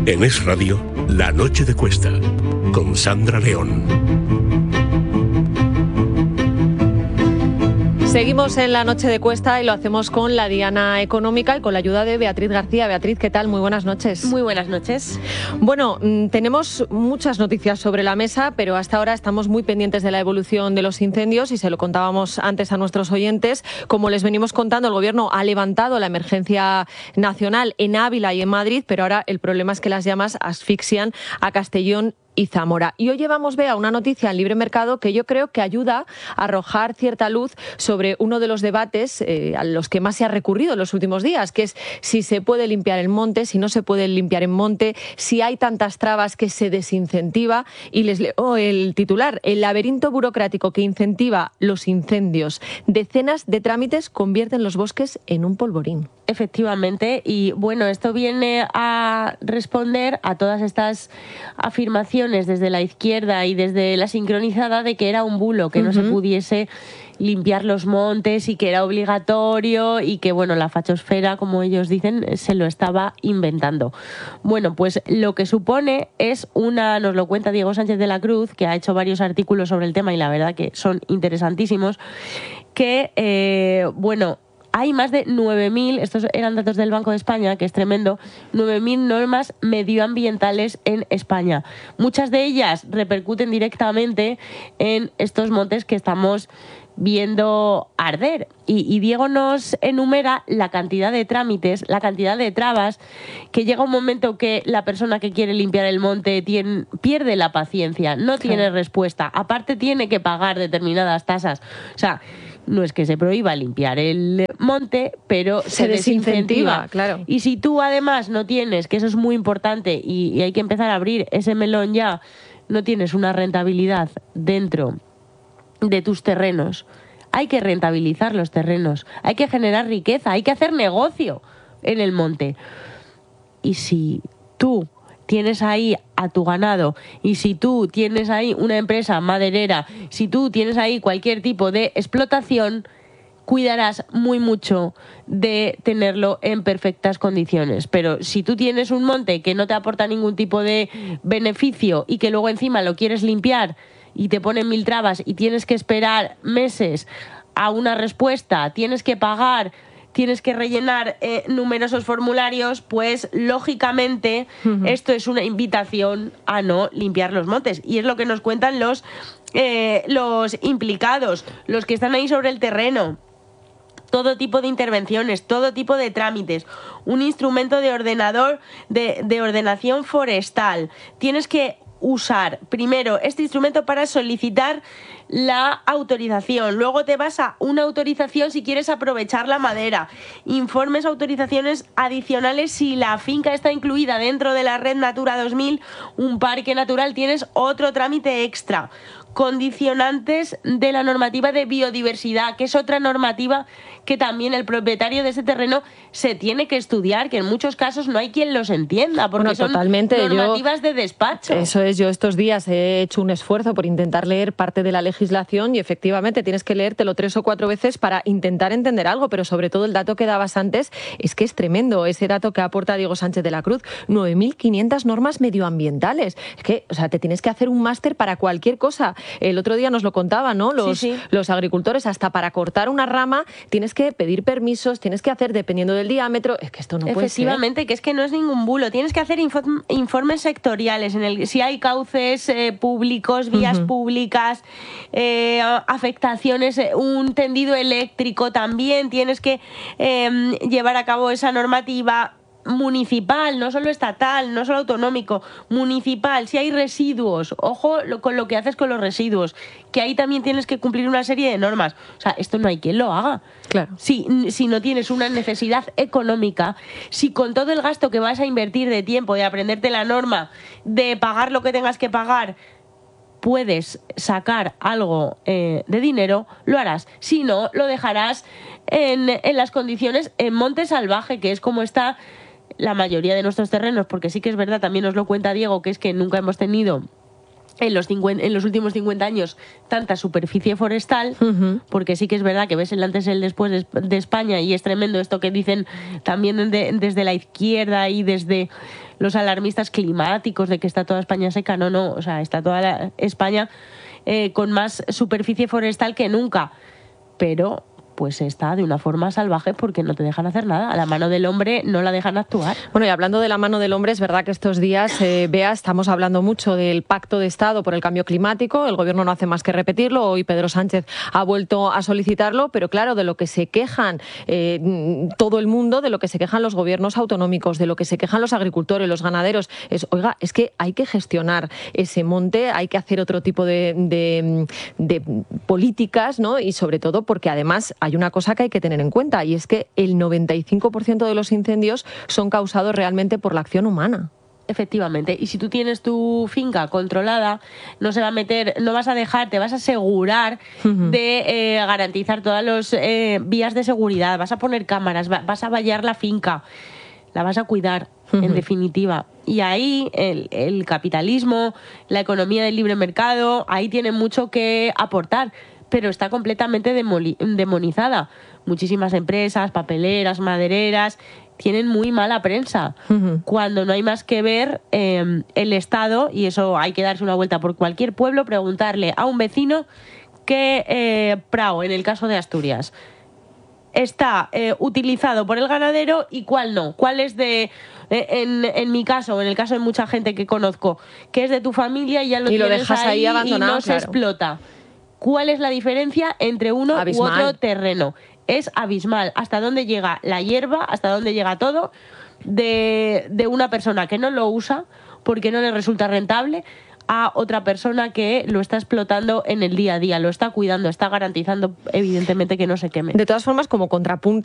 En Es Radio, La Noche de Cuesta, con Sandra León. Seguimos en La Noche de Cuesta y lo hacemos con la Diana Económica y con la ayuda de Beatriz García. Beatriz, ¿qué tal? Muy buenas noches. Muy buenas noches. Bueno, tenemos muchas noticias sobre la mesa, pero hasta ahora estamos muy pendientes de la evolución de los incendios y se lo contábamos antes a nuestros oyentes. Como les venimos contando, el Gobierno ha levantado la emergencia nacional en Ávila y en Madrid, pero ahora el problema es que las llamas asfixian a Castellón y Zamora. Y hoy llevamos, Bea, una noticia en Libre Mercado que yo creo que ayuda a arrojar cierta luz sobre uno de los debates a los que más se ha recurrido en los últimos días, que es si se puede limpiar el monte, si no se puede limpiar en monte, si hay tantas trabas que se desincentiva. Y les leo el titular: el laberinto burocrático que incentiva los incendios. Decenas de trámites convierten los bosques en un polvorín. Efectivamente, y bueno, esto viene a responder a todas estas afirmaciones desde la izquierda y desde la sincronizada de que era un bulo, que no se pudiese limpiar los montes y que era obligatorio y que, bueno, la fachosfera, como ellos dicen, se lo estaba inventando. Bueno, pues lo que supone es nos lo cuenta Diego Sánchez de la Cruz, que ha hecho varios artículos sobre el tema y la verdad que son interesantísimos, que, hay más de 9.000, estos eran datos del Banco de España, que es tremendo, 9.000 normas medioambientales en España. Muchas de ellas repercuten directamente en estos montes que estamos viendo arder. Y Diego nos enumera la cantidad de trámites, la cantidad de trabas, que llega un momento que la persona que quiere limpiar el monte pierde la paciencia, no tiene respuesta. Aparte tiene que pagar determinadas tasas. O sea, no es que se prohíba limpiar el monte, pero se desincentiva. Claro. Y si tú además no tienes, que eso es muy importante y hay que empezar a abrir ese melón ya, no tienes una rentabilidad dentro de tus terrenos, hay que rentabilizar los terrenos, hay que generar riqueza, hay que hacer negocio en el monte. Y si tú tienes ahí a tu ganado y si tú tienes ahí una empresa maderera, si tú tienes ahí cualquier tipo de explotación, cuidarás muy mucho de tenerlo en perfectas condiciones. Pero si tú tienes un monte que no te aporta ningún tipo de beneficio y que luego encima lo quieres limpiar y te ponen 1000 trabas y tienes que esperar meses a una respuesta, tienes que pagar, tienes que rellenar numerosos formularios, pues lógicamente esto es una invitación a no limpiar los montes. Y es lo que nos cuentan los implicados, los que están ahí sobre el terreno. Todo tipo de intervenciones, todo tipo de trámites, un instrumento de ordenación forestal. Tienes que usar primero este instrumento para solicitar la autorización, luego te vas a una autorización si quieres aprovechar la madera, informes, autorizaciones adicionales si la finca está incluida dentro de la red Natura 2000, un parque natural, tienes otro trámite extra. Condicionantes de la normativa de biodiversidad, que es otra normativa que también el propietario de ese terreno se tiene que estudiar, que en muchos casos no hay quien los entienda, porque son normativas de despacho. Eso es, yo estos días he hecho un esfuerzo por intentar leer parte de la legislación y efectivamente tienes que leértelo 3 o 4 veces para intentar entender algo, pero sobre todo el dato que dabas antes es que es tremendo, ese dato que aporta Diego Sánchez de la Cruz, 9.500 normas medioambientales. Es que, o sea, te tienes que hacer un máster para cualquier cosa. El otro día nos lo contaba, ¿no? Los agricultores, hasta para cortar una rama tienes que pedir permisos, tienes que hacer dependiendo del diámetro. Es que esto no puede ser. Efectivamente, que es que no es ningún bulo. Tienes que hacer informes sectoriales, si hay cauces públicos, vías públicas, afectaciones, un tendido eléctrico, también tienes que llevar a cabo esa normativa municipal, no solo estatal, no solo autonómico, municipal. Si hay residuos, ojo con lo que haces con los residuos, que ahí también tienes que cumplir una serie de normas. O sea, esto no hay quien lo haga. Claro. Si no tienes una necesidad económica, si con todo el gasto que vas a invertir de tiempo, de aprenderte la norma, de pagar lo que tengas que pagar, puedes sacar algo de dinero, lo harás. Si no, lo dejarás en las condiciones en monte salvaje, que es como está la mayoría de nuestros terrenos, porque sí que es verdad, también nos lo cuenta Diego, que es que nunca hemos tenido en los últimos 50 años tanta superficie forestal, porque sí que es verdad que ves el antes y el después de España, y es tremendo esto que dicen también desde la izquierda y desde los alarmistas climáticos de que está toda España seca. No, o sea, está toda España con más superficie forestal que nunca, pero pues está de una forma salvaje porque no te dejan hacer nada. A la mano del hombre no la dejan actuar. Bueno, y hablando de la mano del hombre, es verdad que estos días, Bea, estamos hablando mucho del Pacto de Estado por el Cambio Climático. El Gobierno no hace más que repetirlo. Hoy Pedro Sánchez ha vuelto a solicitarlo, pero claro, de lo que se quejan todo el mundo, de lo que se quejan los gobiernos autonómicos, de lo que se quejan los agricultores, los ganaderos, oiga, es que hay que gestionar ese monte, hay que hacer otro tipo de políticas, ¿no? Y sobre todo porque además hay una cosa que hay que tener en cuenta, y es que el 95% de los incendios son causados realmente por la acción humana. Efectivamente, y si tú tienes tu finca controlada, no se va a meter, no vas a dejar, te vas a asegurar de garantizar todas las vías de seguridad, vas a poner cámaras, vas a vallar la finca, la vas a cuidar, en definitiva. Y ahí el capitalismo, la economía del libre mercado, ahí tiene mucho que aportar, pero está completamente demonizada. Muchísimas empresas, papeleras, madereras, tienen muy mala prensa, cuando no hay más que ver el Estado, y eso hay que darse una vuelta por cualquier pueblo, preguntarle a un vecino qué prao, en el caso de Asturias, está utilizado por el ganadero y cuál no, cuál es de... En mi caso, en el caso de mucha gente que conozco, que es de tu familia y ya lo tienes dejas ahí abandonado, y no se explota. ¿Cuál es la diferencia entre uno u otro terreno? Es abismal. Hasta dónde llega la hierba, hasta dónde llega todo de una persona que no lo usa porque no le resulta rentable, a otra persona que lo está explotando en el día a día, lo está cuidando, está garantizando evidentemente que no se queme. De todas formas, como contrapunto,